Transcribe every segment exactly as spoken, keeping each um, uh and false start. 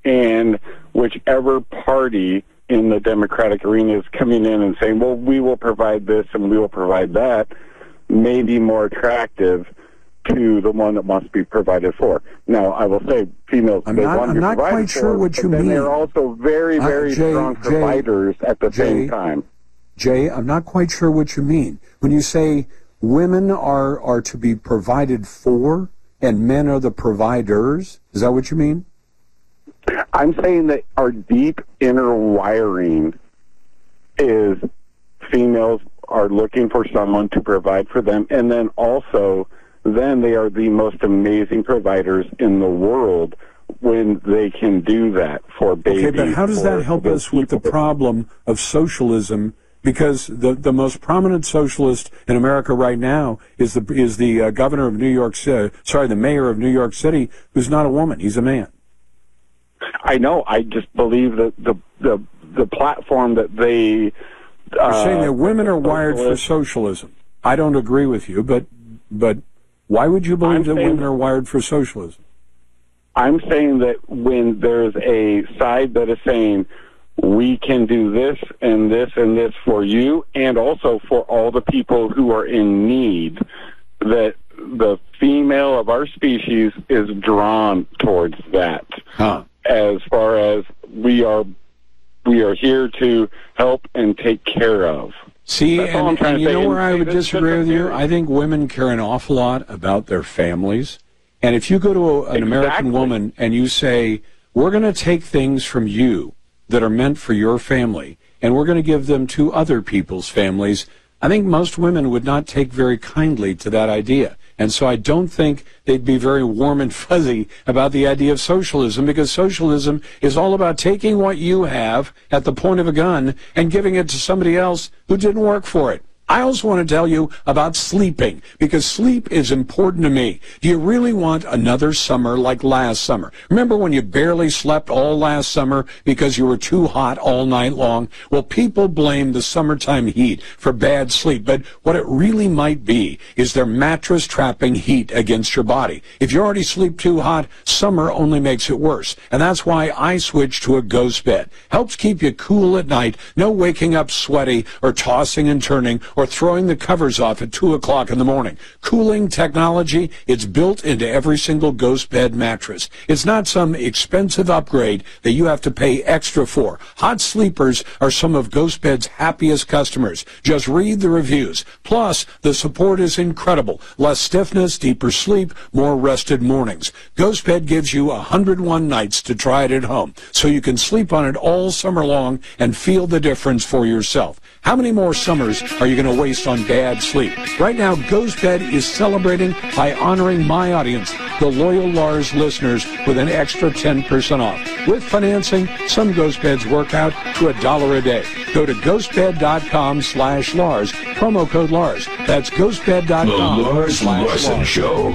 and whichever party in the Democratic arena is coming in and saying, well, we will provide this and we will provide that, may be more attractive to the one that wants to be provided for. Now, I will say females, I'm they not, want to I'm be not provided quite for, sure what but you then mean. they're also very, very uh, Jay, strong Jay, providers at the Jay, same time. Jay, I'm not quite sure what you mean. When you say women are, are to be provided for and men are the providers, is that what you mean? I'm saying that our deep inner wiring is females are looking for someone to provide for them, and then also then they are the most amazing providers in the world when they can do that for babies. Okay, but how does that help us with the problem of socialism? Because the the most prominent socialist in America right now is the is the uh, governor of New York City, sorry, the mayor of New York City, who's not a woman, he's a man. I know. I just believe that the the the platform that they You're uh, saying that women are wired for socialism. I don't agree with you, but but why would you believe I'm that saying, women are wired for socialism? I'm saying that when there's a side that is saying we can do this and this and this for you, and also for all the people who are in need, that the female of our species is drawn towards that. Huh. As far as we are, we are here to help and take care of. See, That's all I'm and, trying and to you say. know where And I would it's just disagree a with you? very- I think women care an awful lot about their families. And if you go to a, an Exactly. American woman and you say, we're going to take things from you that are meant for your family, and we're going to give them to other people's families, I think most women would not take very kindly to that idea. And so I don't think they'd be very warm and fuzzy about the idea of socialism, because socialism is all about taking what you have at the point of a gun and giving it to somebody else who didn't work for it. I also want to tell you about sleeping, because sleep is important to me. Do you really want another summer like last summer? Remember when you barely slept all last summer because you were too hot all night long? Well, people blame the summertime heat for bad sleep, but what it really might be is their mattress trapping heat against your body. If you already sleep too hot, summer only makes it worse, and that's why I switched to a ghost bed. Helps keep you cool at night, no waking up sweaty or tossing and turning or throwing the covers off at two o'clock in the morning. Cooling technology, it's built into every single ghost bed mattress. It's not some expensive upgrade that you have to pay extra for. Hot sleepers are some of Ghost Bed's happiest customers. Just read the reviews. Plus, the support is incredible. Less stiffness, deeper sleep, more rested mornings. Ghost Bed gives you one hundred one nights to try it at home, so you can sleep on it all summer long and feel the difference for yourself. How many more summers are you going to waste on bad sleep? Right now, Ghost Bed is celebrating by honoring my audience, the loyal Lars listeners, with an extra ten percent off. With financing, some Ghost Beds work out to a dollar a day. Go to ghostbed.com slash Lars, promo code Lars. That's ghostbed.com The Lars slash Larson Lars. Show.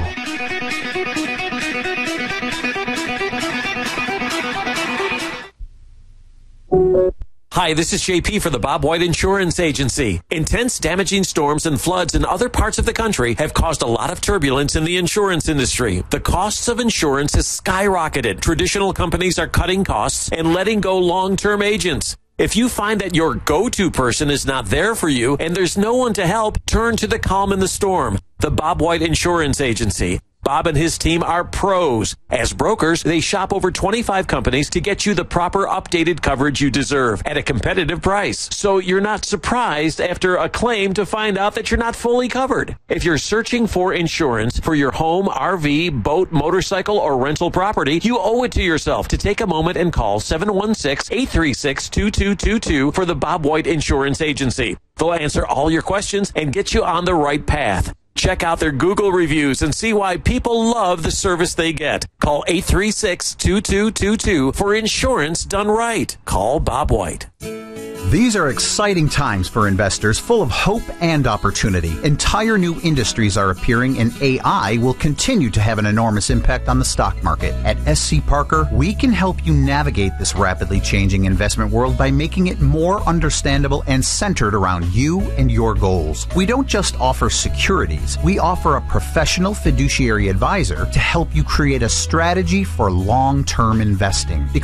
Hi, this is J P for the Bob White Insurance Agency. Intense damaging storms and floods in other parts of the country have caused a lot of turbulence in the insurance industry. The costs of insurance has skyrocketed. Traditional companies are cutting costs and letting go long-term agents. If you find that your go-to person is not there for you and there's no one to help, turn to the calm in the storm. The Bob White Insurance Agency. Bob and his team are pros. As brokers, they shop over twenty-five companies to get you the proper updated coverage you deserve at a competitive price. So you're not surprised after a claim to find out that you're not fully covered. If you're searching for insurance for your home, R V, boat, motorcycle, or rental property, you owe it to yourself to take a moment and call seven one six, eight three six, two two two two for the Bob White Insurance Agency. They'll answer all your questions and get you on the right path. Check out their Google reviews and see why people love the service they get. Call eight three six, two two two two for insurance done right. Call Bob White. These are exciting times for investors, full of hope and opportunity. Entire new industries are appearing, and A I will continue to have an enormous impact on the stock market. At S C Parker, we can help you navigate this rapidly changing investment world by making it more understandable and centered around you and your goals. We don't just offer securities. We offer a professional fiduciary advisor to help you create a strategy for long-term investing.